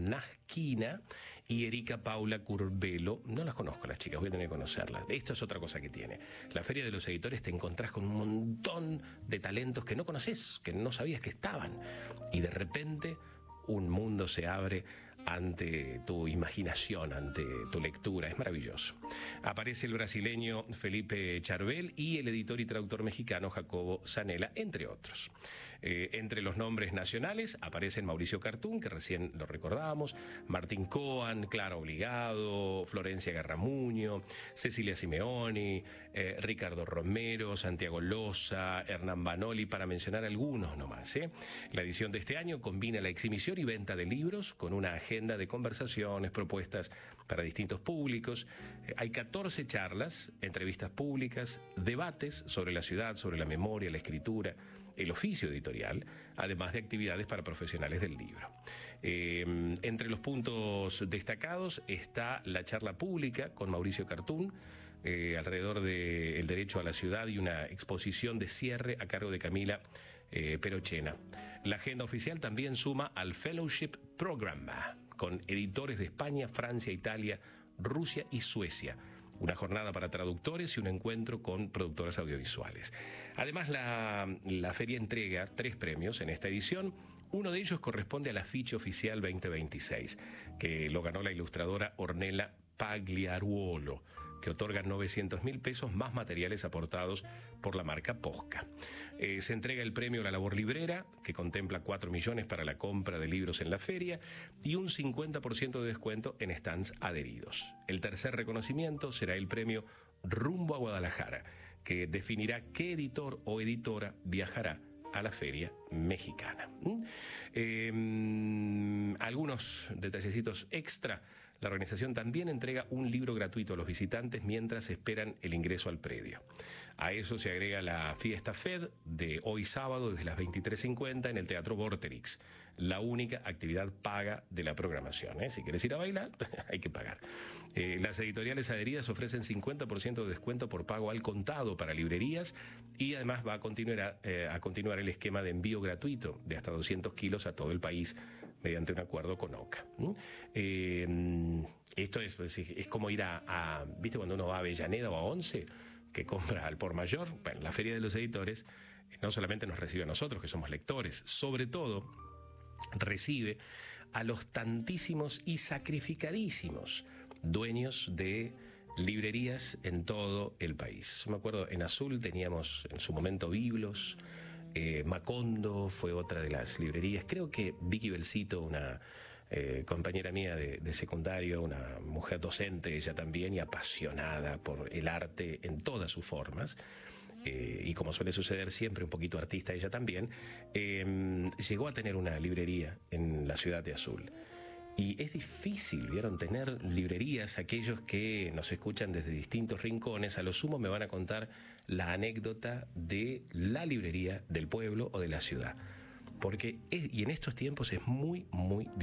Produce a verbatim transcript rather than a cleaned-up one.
Nasquina y Erika Paula Curbelo. No las conozco las chicas, voy a tener que conocerlas. Esto es otra cosa que tiene. La Feria de los Editores te encontrás con un montón de talentos que no conoces, que no sabías que estaban. Y de repente un mundo se abre ante tu imaginación, ante tu lectura. Es maravilloso. Aparece el brasileño Felipe Charbel y el editor y traductor mexicano Jacobo Zanella, entre otros. Eh, entre los nombres nacionales aparecen Mauricio Cartún, que recién lo recordábamos, Martín Coan, Clara Obligado, Florencia Garramuño, Cecilia Simeoni, eh, Ricardo Romero, Santiago Loza, Hernán Banoli, para mencionar algunos nomás. ¿eh? La edición de este año combina la exhibición y venta de libros con una agenda de conversaciones, propuestas para distintos públicos. Eh, hay catorce charlas, entrevistas públicas, debates sobre la ciudad, sobre la memoria, la escritura, el oficio editorial, además de actividades para profesionales del libro. Eh, entre los puntos destacados está la charla pública con Mauricio Cartún, eh, alrededor del derecho a la ciudad, y una exposición de cierre a cargo de Camila eh, Perochena. La agenda oficial también suma al Fellowship Program, con editores de España, Francia, Italia, Rusia y Suecia. Una jornada para traductores y un encuentro con productoras audiovisuales. Además, la, la feria entrega tres premios en esta edición. Uno de ellos corresponde al afiche oficial veinte veintiséis, que lo ganó la ilustradora Ornella Pagliaruolo, que otorga novecientos mil pesos más materiales aportados por la marca Posca. Eh, se entrega el premio a la labor librera, que contempla cuatro millones para la compra de libros en la feria y un cincuenta por ciento de descuento en stands adheridos. El tercer reconocimiento será el premio Rumbo a Guadalajara, que definirá qué editor o editora viajará a la feria mexicana. ¿Mm? Eh, algunos detallecitos extra. La organización también entrega un libro gratuito a los visitantes mientras esperan el ingreso al predio. A eso se agrega la Fiesta Fed de hoy sábado desde las veintitrés cincuenta en el Teatro Vorterix, la única actividad paga de la programación. ¿eh? Si quieres ir a bailar, hay que pagar. Eh, las editoriales adheridas ofrecen cincuenta por ciento de descuento por pago al contado para librerías, y además va a continuar, eh, a continuar el esquema de envío gratuito de hasta doscientos kilos a todo el país mediante un acuerdo con OCA. ¿Mm? Eh, esto es, es como ir a, a, ¿viste cuando uno va a Avellaneda o a Once, que compra al por mayor? Bueno, la Feria de los Editores no solamente nos recibe a nosotros, que somos lectores, sobre todo recibe a los tantísimos y sacrificadísimos dueños de librerías en todo el país. Yo me acuerdo, en Azul teníamos en su momento Biblos, eh, Macondo fue otra de las librerías, creo que Vicky Belcito, una eh, compañera mía de, de secundario, una mujer docente ella también, y apasionada por el arte en todas sus formas, Eh, y como suele suceder siempre, un poquito artista ella también, eh, llegó a tener una librería en la ciudad de Azul. Y es difícil, ¿vieron? Tener librerías. Aquellos que nos escuchan desde distintos rincones, a lo sumo me van a contar la anécdota de la librería del pueblo o de la ciudad. Porque, es, y en estos tiempos es muy, muy difícil.